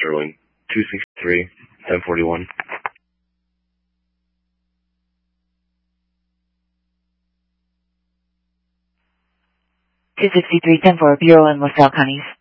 Sterling, 263, 1041. 263-10-4, Bureau in LaSalle counties.